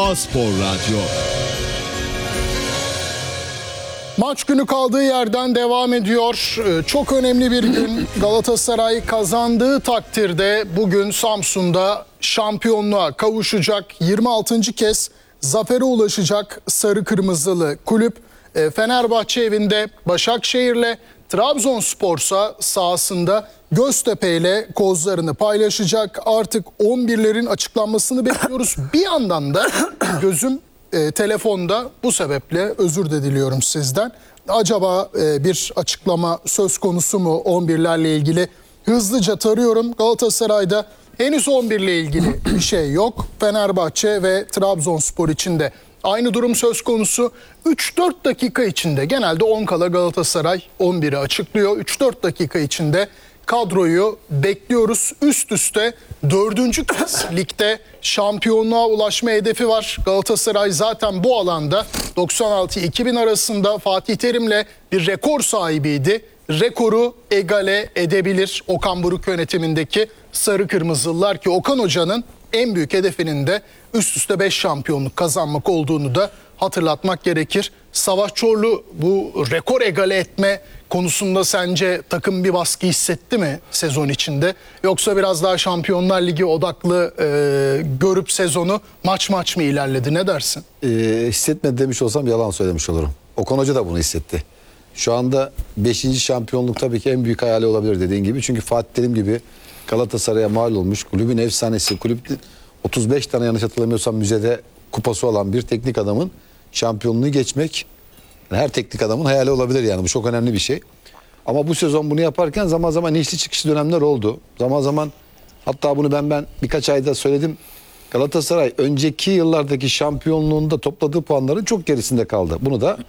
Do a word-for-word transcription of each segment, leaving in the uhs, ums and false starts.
A Spor Radyo. Maç günü kaldığı yerden devam ediyor. Çok önemli bir gün. Galatasaray kazandığı takdirde bugün Samsun'da şampiyonluğa kavuşacak. yirmi altıncı kez zafere ulaşacak sarı kırmızılı kulüp. Fenerbahçe evinde Başakşehir'le, Trabzonspor'sa sahasında Göztepe ile kozlarını paylaşacak. Artık on birlerin açıklanmasını bekliyoruz. Bir yandan da gözüm e, telefonda, bu sebeple özür de diliyorum sizden. Acaba e, bir açıklama söz konusu mu on birlerle ilgili? Hızlıca tarıyorum. Galatasaray'da henüz on birle ilgili bir şey yok. Fenerbahçe ve Trabzonspor için de aynı durum söz konusu. üç dört dakika içinde, genelde on kala Galatasaray on biri açıklıyor. üç dört dakika içinde kadroyu bekliyoruz. Üst üste dördüncü kez ligde şampiyonluğa ulaşma hedefi var. Galatasaray zaten bu alanda doksan altı iki bin arasında Fatih Terim'le bir rekor sahibiydi. Rekoru egale edebilir Okan Buruk yönetimindeki Sarı Kırmızılılar, ki Okan Hoca'nın en büyük hedefinin de üst üste beş şampiyonluk kazanmak olduğunu da hatırlatmak gerekir. Savaş Çorlu bu rekor egale etme konusunda sence takım bir baskı hissetti mi sezon içinde? Yoksa biraz daha Şampiyonlar Ligi odaklı e, görüp sezonu maç maç mı ilerledi? Ne dersin? E, hissetmedi demiş olsam yalan söylemiş olurum. Okan Hoca da bunu hissetti. Şu anda beşinci şampiyonluk tabii ki en büyük hayali olabilir dediğin gibi. Çünkü Fatih Terim gibi Galatasaray'a mal olmuş, kulübün efsanesi, kulüp otuz beş tane yanlış hatırlamıyorsam müzede kupası olan bir teknik adamın şampiyonluğu geçmek her teknik adamın hayali olabilir yani. Bu çok önemli bir şey. Ama bu sezon bunu yaparken zaman zaman inişli çıkışlı dönemler oldu. Zaman zaman, hatta bunu ben ben birkaç ayda söyledim. Galatasaray önceki yıllardaki şampiyonluğunda topladığı puanların çok gerisinde kaldı. Bunu da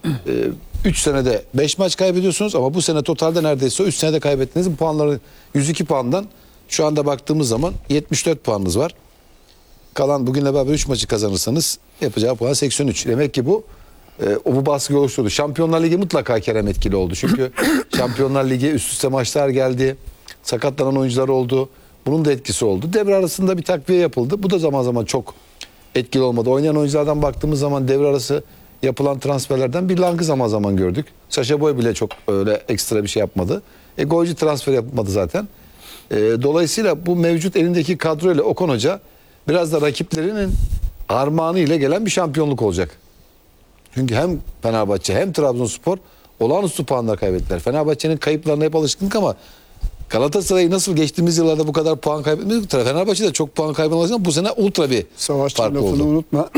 üç e, senede beş maç kaybediyorsunuz ama bu sene totalde neredeyse üç senede kaybettiğiniz puanları yüz iki puandan şu anda baktığımız zaman yetmiş dört puanınız var. Kalan bugünle beraber üç maçı kazanırsanız yapacağı puan seksen üç. Demek ki bu e, o bu baskı oluşturdu. Şampiyonlar Ligi mutlaka Kerem etkili oldu. Çünkü Şampiyonlar Ligi üst üste maçlar geldi. Sakatlanan oyuncular oldu. Bunun da etkisi oldu. Devre arasında bir takviye yapıldı. Bu da zaman zaman çok etkili olmadı. Oynayan oyunculardan baktığımız zaman devre arası yapılan transferlerden bir Lang'ı zaman zaman gördük. Sacha Boey bile çok öyle ekstra bir şey yapmadı. E, golcü transfer yapmadı zaten. E, dolayısıyla bu mevcut elindeki kadroyla Okan Hoca biraz da rakiplerinin armağanı ile gelen bir şampiyonluk olacak. Çünkü hem Fenerbahçe hem Trabzonspor olağanüstü puanlar kaybettiler. Fenerbahçe'nin kayıplarına hep alışkınlık ama Galatasaray'ı nasıl geçtiğimiz yıllarda bu kadar puan kaybetmedik. Fenerbahçe de çok puan kaybetmedi ama bu sene ultra bir Savaşçı fark lafını oldu. unutma.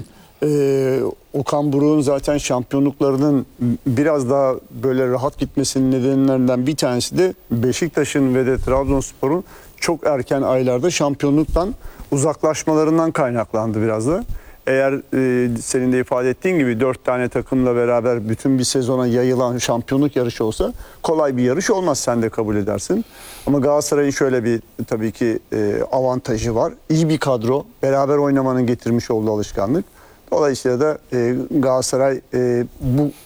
ee, Okan Buruk'un zaten şampiyonluklarının biraz daha böyle rahat gitmesinin nedenlerinden bir tanesi de Beşiktaş'ın ve de Trabzonspor'un çok erken aylarda şampiyonluktan uzaklaşmalarından kaynaklandı biraz da. Eğer e, senin de ifade ettiğin gibi dört tane takımla beraber bütün bir sezona yayılan şampiyonluk yarışı olsa kolay bir yarış olmaz, sen de kabul edersin. Ama Galatasaray'ın şöyle bir tabii ki e, avantajı var. İyi bir kadro, beraber oynamanın getirmiş olduğu alışkanlık. Dolayısıyla da e, Galatasaray e, bu